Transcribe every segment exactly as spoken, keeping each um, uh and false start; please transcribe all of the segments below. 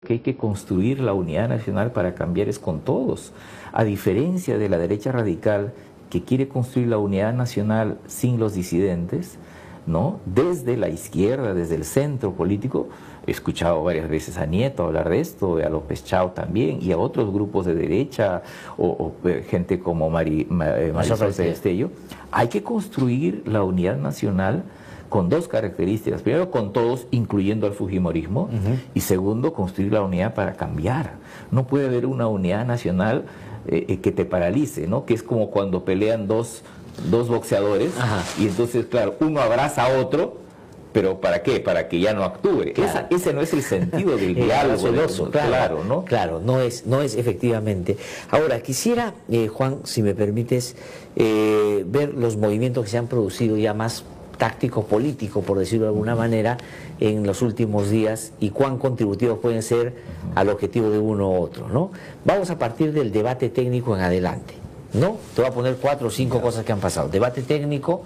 que hay que construir la unidad nacional para cambiar es con todos. A diferencia de la derecha radical que quiere construir la unidad nacional sin los disidentes, ¿no? Desde la izquierda, desde el centro político, he escuchado varias veces a Nieto hablar de esto, a López Chao también, y a otros grupos de derecha, o, o eh, gente como Mari, eh, Marisol Destello. Hay que construir la unidad nacional con dos características. Primero, con todos, incluyendo al fujimorismo, uh-huh. y segundo, construir la unidad para cambiar. No puede haber una unidad nacional eh, que te paralice, ¿no? Que es como cuando pelean dos, dos boxeadores, ajá. y entonces, claro, uno abraza a otro, pero ¿para qué? Para que ya no actúe. Claro. Esa, ese no es el sentido del diálogo. Del, claro, claro, ¿no? Claro, no es, no es efectivamente. Ahora, quisiera, eh, Juan, si me permites, eh, ver los movimientos que se han producido ya más táctico político, por decirlo de alguna manera, en los últimos días y cuán contributivos pueden ser al objetivo de uno u otro, ¿no? Vamos a partir del debate técnico en adelante, ¿no? Te voy a poner cuatro o cinco yeah. cosas que han pasado. Debate técnico,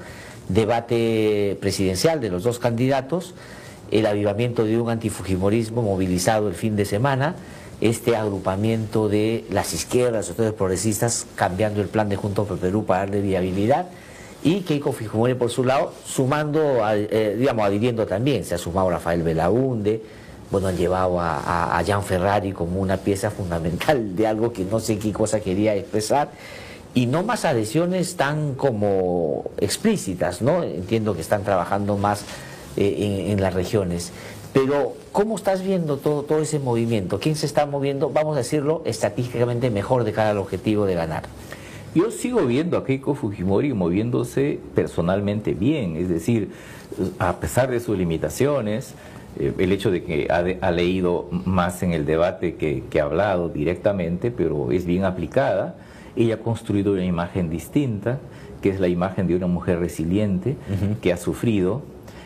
debate presidencial de los dos candidatos, el avivamiento de un antifujimorismo movilizado el fin de semana, este agrupamiento de las izquierdas, sectores progresistas, cambiando el plan de Juntos por Perú para darle viabilidad, y Keiko Fujimori por su lado, sumando, a, eh, digamos, adhiriendo también. Se ha sumado Rafael Belaúnde, bueno, han llevado a, a, a Jan Ferrari como una pieza fundamental de algo que no sé qué cosa quería expresar, y no más adhesiones tan como explícitas, ¿no? Entiendo que están trabajando más eh, en, en las regiones. Pero, ¿cómo estás viendo todo, todo ese movimiento? ¿Quién se está moviendo, vamos a decirlo, estratégicamente mejor de cara al objetivo de ganar? Yo sigo viendo a Keiko Fujimori moviéndose personalmente bien, es decir, a pesar de sus limitaciones, eh, el hecho de que ha, de, ha leído más en el debate que, que ha hablado directamente, pero es bien aplicada. Ella ha construido una imagen distinta, que es la imagen de una mujer resiliente, uh-huh. que ha sufrido,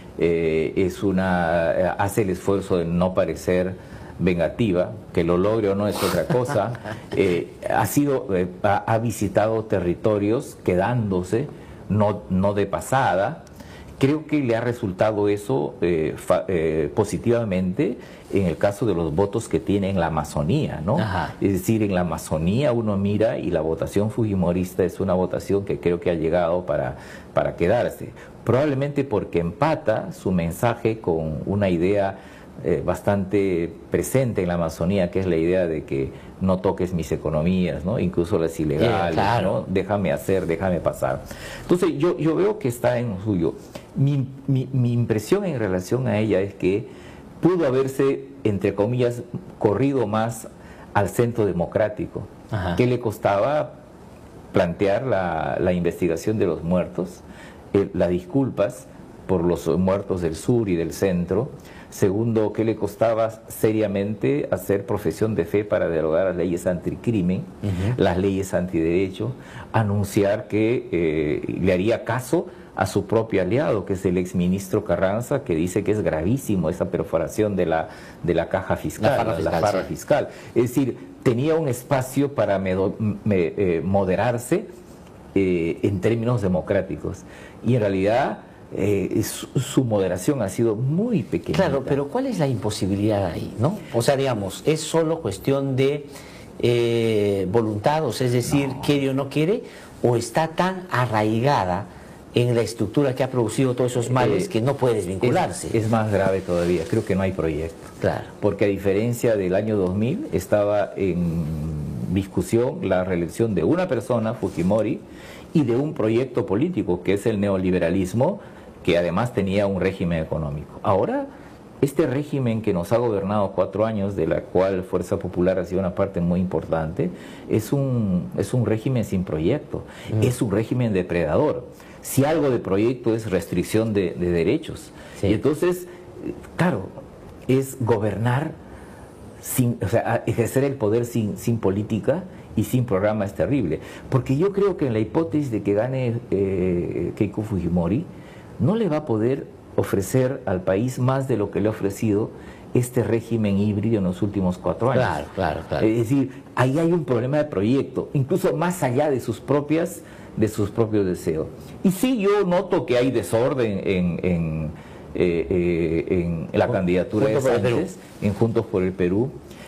eh, es una, hace el esfuerzo de no parecer vengativa, que lo logre o no es otra cosa, eh, ha sido, eh, ha, ha visitado territorios quedándose, no, no de pasada. Creo que le ha resultado eso eh, fa, eh, positivamente en el caso de los votos que tiene en la Amazonía, ¿no? Ajá. Es decir, en la Amazonía uno mira y la votación fujimorista es una votación que creo que ha llegado para, para quedarse. Probablemente porque empata su mensaje con una idea Eh, bastante presente en la Amazonía, que es la idea de que no toques mis economías, ¿no? Incluso las ilegales, yeah, claro. ¿no? Déjame hacer, déjame pasar. Entonces yo, yo veo que está en lo suyo. Mi, mi, mi impresión en relación a ella es que pudo haberse, entre comillas, corrido más al centro democrático. Ajá. ¿Qué le costaba plantear la, la investigación de los muertos, eh, las disculpas por los muertos del sur y del centro? Segundo, ¿qué le costaba seriamente hacer profesión de fe para derogar las leyes anticrimen, uh-huh. las leyes antiderecho, anunciar que eh, le haría caso a su propio aliado, que es el exministro Carranza, que dice que es gravísimo esa perforación de la, de la caja fiscal, la farra fiscal, la farra sí. fiscal. Es decir, tenía un espacio para medo, me, eh, moderarse eh, en términos democráticos. Y en realidad Eh, su, su moderación ha sido muy pequeña. Claro, pero ¿cuál es la imposibilidad ahí, no? O sea, digamos, ¿es solo cuestión de eh, voluntad, o sea, es decir, no. quiere o no quiere, o está tan arraigada en la estructura que ha producido todos esos males eh, que no puede desvincularse? Es, es más grave todavía, creo que no hay proyecto. Claro. Porque a diferencia del año dos mil, estaba en discusión la reelección de una persona, Fujimori, y de un proyecto político, que es el neoliberalismo, que además tenía un régimen económico. Ahora, este régimen que nos ha gobernado cuatro años, de la cual Fuerza Popular ha sido una parte muy importante, es un, es un régimen sin proyecto, mm. es un régimen depredador. Si algo de proyecto es restricción de, de derechos. Sí. Y entonces, claro, es gobernar, sin, o sea, ejercer el poder sin, sin política y sin programa es terrible. Porque yo creo que en la hipótesis de que gane eh, Keiko Fujimori, no le va a poder ofrecer al país más de lo que le ha ofrecido este régimen híbrido en los últimos cuatro años. Claro, claro, claro. Es decir, ahí hay un problema de proyecto, incluso más allá de sus propias, de sus propios deseos. Y sí, yo noto que hay desorden en, en, eh, eh, en la candidatura Juntos de por el Perú. Sánchez, en Juntos por el Perú.